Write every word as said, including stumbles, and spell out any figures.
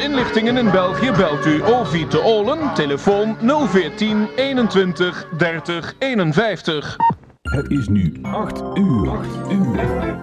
inlichtingen in België belt u O V te Olen, telefoon nul veertien eenentwintig dertig eenenvijftig. Het is nu acht uur. acht uur.